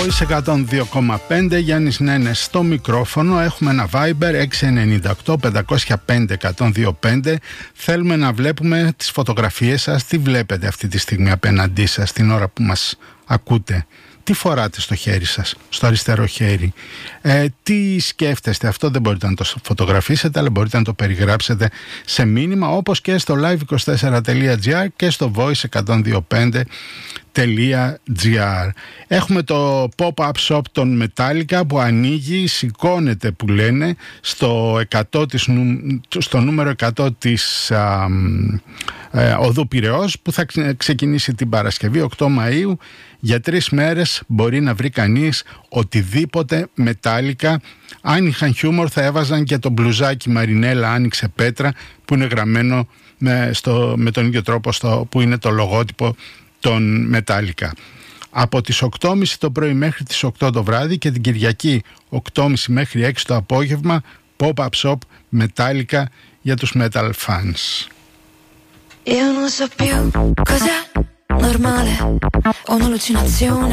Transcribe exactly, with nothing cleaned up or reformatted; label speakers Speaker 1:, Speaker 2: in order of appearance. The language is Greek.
Speaker 1: Voice εκατόν δύο κόμμα πέντε, Γιάννης Νένες στο μικρόφωνο. Έχουμε ένα Viber έξι εννιά οκτώ πεντακόσια πέντε εκατόν δύο πέντε. Θέλουμε να βλέπουμε τις φωτογραφίες σας. Τι βλέπετε αυτή τη στιγμή απέναντί σας την ώρα που μας ακούτε? Τι φοράτε στο χέρι σας, στο αριστερό χέρι? Ε, τι σκέφτεστε? Αυτό δεν μπορείτε να το φωτογραφίσετε, αλλά μπορείτε να το περιγράψετε σε μήνυμα, όπως και στο live είκοσι τέσσερα τελεία τζι άρ και στο voice εκατόν δύο πέντε τελεία τζι άρ. Έχουμε το pop-up shop των Metallica που ανοίγει, σηκώνεται που λένε, στο, εκατό της, στο νούμερο εκατό της α, ε, Οδού Πειραιώς, που θα ξεκινήσει την Παρασκευή οκτώ Μαΐου. Για τρεις μέρες μπορεί να βρει κανείς οτιδήποτε Metallica. Αν είχαν χιούμορ θα έβαζαν και το μπλουζάκι Μαρινέλα άνοιξε πέτρα, που είναι γραμμένο με, στο, με τον ίδιο τρόπο στο, που είναι το λογότυπο των Metallica. Από τις οκτώ και μισή το πρωί μέχρι τις οκτώ το βράδυ και την Κυριακή οκτώ και μισή μέχρι έξι το απόγευμα, pop-up shop Metallica για τους metal fans.
Speaker 2: Io non so più cos'è normale, ho un'allucinazione,